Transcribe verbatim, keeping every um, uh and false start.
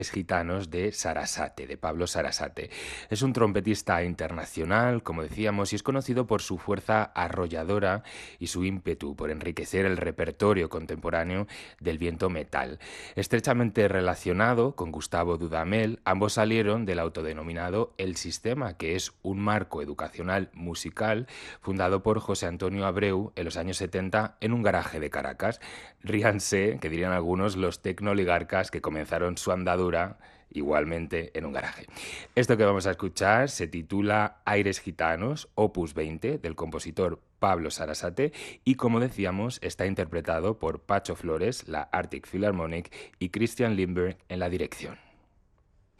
Gitanos de Sarasate, de Pablo Sarasate. Es un trompetista internacional, como decíamos, y es conocido por su fuerza arrolladora y su ímpetu por enriquecer el repertorio contemporáneo del viento metal. Estrechamente relacionado con Gustavo Dudamel, ambos salieron del autodenominado El Sistema, que es un marco educacional musical fundado por José Antonio Abreu en los años setenta en un garaje de Caracas. Ríanse, que dirían algunos, los tecnooligarcas que comenzaron su andadura igualmente en un garaje. Esto que vamos a escuchar se titula Aires Gitanos, opus veinte, del compositor Pablo Sarasate, y como decíamos, está interpretado por Pacho Flores, la Arctic Philharmonic, y Christian Lindberg en la dirección.